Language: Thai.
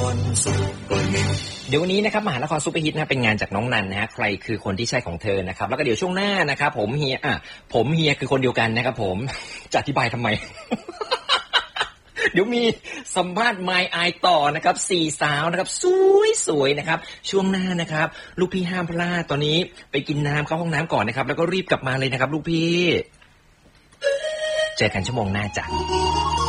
เดี๋ยววันนี้นะครับมหานครซุปเปอร์ฮิตนะเป็นงานจากน้องนันนะฮะใครคือคนที่ใช่ของเธอนะครับแล้วก็เดี๋ยวช่วงหน้านะครับผมเฮียคือคนเดียวกันนะครับผมจะอธิบายทำไม เดี๋ยวมีสัมภาษณ์ My Eye ต่อนะครับ4 สาวนะครับสวยๆนะครับช่วงหน้านะครับลูกพี่ห้ามพลาดตอนนี้ไปกินน้ำเข้าห้องน้ำก่อนนะครับแล้วก็รีบกลับมาเลยนะครับลูกพี่เจอกันชั่วโมงหน้าจ้ะ